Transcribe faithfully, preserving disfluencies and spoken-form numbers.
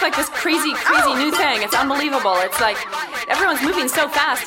like this crazy, crazy new thing. It's unbelievable. It's like everyone's moving so fast.